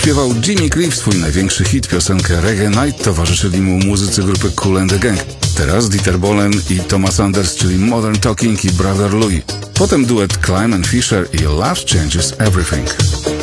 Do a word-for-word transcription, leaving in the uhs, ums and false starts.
śpiewał Jimmy Cliff swój największy hit, piosenkę Reggae Night, towarzyszyli mu muzycy grupy Kool and the Gang. Teraz Dieter Bohlen i Thomas Anders, czyli Modern Talking i Brother Louie. Potem duet Clyde and Fisher i Love Changes Everything.